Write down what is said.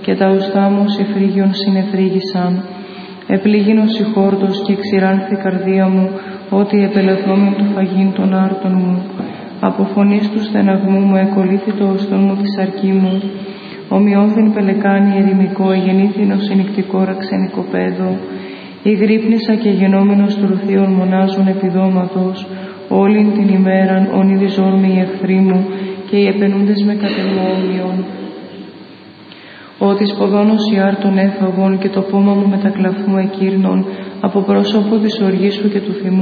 και τα οστά μου ως εφρίγιον συνεφρίγησαν. Επλήγην ως η χόρτος και ξηράνθη η καρδία μου, ότι επελεθόμην του φαγήν των άρτων μου. Από φωνής του στεναγμού μου εκολύθη το οστόν μου τη σαρκή μου. Ομοιώθην πελεκάνη ερημικό, γεννήθην ως ενικτικό ραξενικοπαίδο. Ηγρύπνησα και γενόμενος τρουθείων μονάζων επιδόματος, όλην την ημέραν ονειριζόν με οι εχθροί μου και οι επενούντες με κατεμόμιον. Ότι σποδώνος η άρτων έφαγον και το πόμα μου μετακλαφού εκύρνων από πρόσωπο της οργής σου και του θυμού